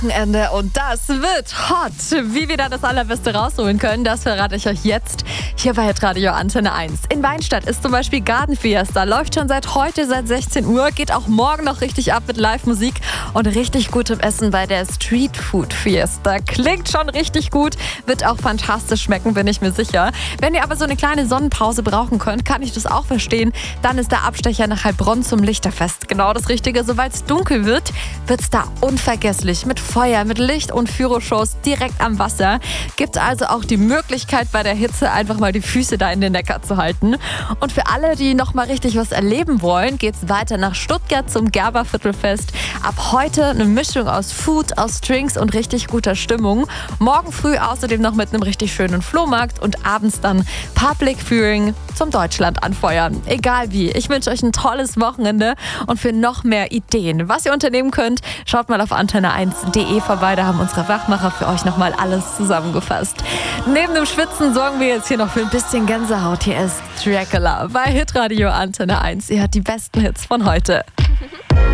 Wochenende und das wird hot. Wie wir da das Allerbeste rausholen können, das verrate ich euch jetzt hier bei Radio Antenne 1. In Weinstadt ist zum Beispiel Garden Fiesta, läuft schon seit 16 Uhr, geht auch morgen noch richtig ab mit Live-Musik und richtig gutem Essen bei der Street Food Fiesta. Klingt schon richtig gut, wird auch fantastisch schmecken, bin ich mir sicher. Wenn ihr aber so eine kleine Sonnenpause brauchen könnt, kann ich das auch verstehen. Dann ist der Abstecher nach Heilbronn zum Lichterfest genau das Richtige. Sobald es dunkel wird, wird's da unvergesslich mit Feuer, mit Licht und Fyroshows direkt am Wasser. Gibt also auch die Möglichkeit, bei der Hitze einfach mal die Füße da in den Neckar zu halten. Und für alle, die noch mal richtig was erleben wollen, geht's weiter nach Stuttgart zum Gerberviertelfest. Ab heute eine Mischung aus Food, aus Drinks und richtig guter Stimmung. Morgen früh außerdem noch mit einem richtig schönen Flohmarkt und abends dann Public Viewing zum Deutschland anfeuern. Egal wie, ich wünsche euch ein tolles Wochenende und für noch mehr Ideen, was ihr unternehmen könnt, schaut mal auf antenne1.de vorbei, da haben unsere Wachmacher für euch nochmal alles zusammengefasst. Neben dem Schwitzen sorgen wir jetzt hier noch für ein bisschen Gänsehaut. Hier ist Dracula bei Hitradio Antenne 1. Ihr hört die besten Hits von heute.